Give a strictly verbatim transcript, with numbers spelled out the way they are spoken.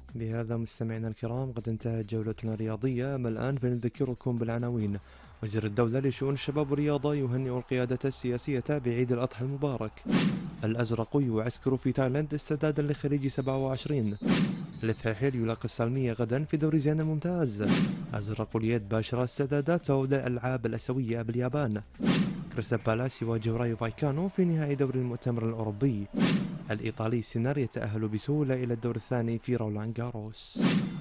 بهذا مستمعينا الكرام قد انتهت جولتنا الرياضية. أما الآن فنذكركم بالعناوين. وزير الدولة لشؤون الشباب والرياضة يهنئ القيادة السياسية بعيد الأضحى المبارك. الأزرق يعسكر في تايلاند استعدادا لخليج سبعة وعشرين. الفحيل يلاقي السالمية غدا في دوري زين الممتاز. أزرق اليد باشر استعداداته للألعاب الآسيوية باليابان. كريستال بالاس يواجه رايو فايكانو في نهائي دوري المؤتمر الأوروبي. الإيطالي سينار يتأهل بسهولة إلى الدور الثاني في رولان جاروس.